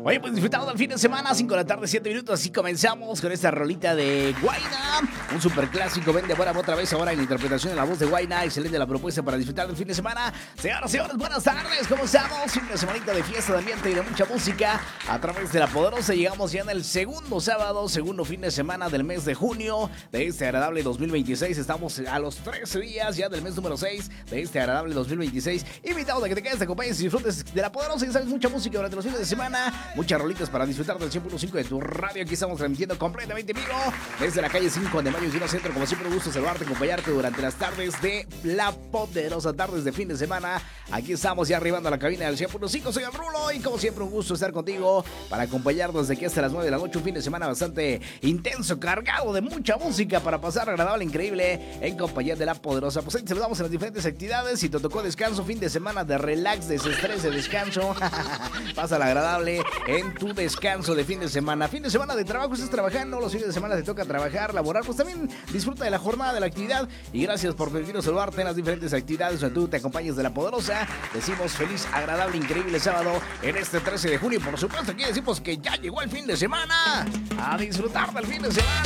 Oye, pues disfrutamos del fin de semana, 5 de la tarde, 7 minutos. Así comenzamos con esta rolita de Guayna, un super clásico. Vende buena otra vez ahora en la interpretación de la voz de Guayna. Excelente la propuesta para disfrutar del fin de semana. Señoras y señores, buenas tardes, ¿cómo estamos? Una semanita de fiesta, de ambiente y de mucha música a través de La Poderosa. Llegamos ya en el segundo sábado, segundo fin de semana del mes de junio de este agradable 2026. Estamos a los 13 días ya del mes número 6 de este agradable 2026. Invitados a que te quedes, te acompañes y disfrutes de La Poderosa. Ya sabes, mucha música durante los fines de semana. Muchas rolitas para disfrutar del 100.5 de tu radio. Aquí estamos transmitiendo completamente vivo desde la calle 5 de Mayo y Centro. Como siempre, un gusto saludarte, acompañarte durante las tardes de La Poderosa, tardes de fin de semana. Aquí estamos ya arribando a la cabina del 100.5. Soy el Rulo y como siempre un gusto estar contigo para acompañarnos de aquí hasta las 9 de la noche. Un fin de semana bastante intenso, cargado de mucha música para pasar agradable, increíble en compañía de La Poderosa. Pues ahí te saludamos en las diferentes actividades. Si te tocó descanso, fin de semana de relax, desestrés, de descanso, pásala agradable en tu descanso de fin de semana. Fin de semana de trabajo, estás trabajando, los fines de semana te toca trabajar, laborar, pues también disfruta de la jornada, de la actividad. Y gracias por permitirnos saludarte en las diferentes actividades donde tú te acompañes de La Poderosa. Decimos feliz, agradable, increíble sábado en este 13 de junio. Y por supuesto aquí decimos que ya llegó el fin de semana. A disfrutar del fin de semana.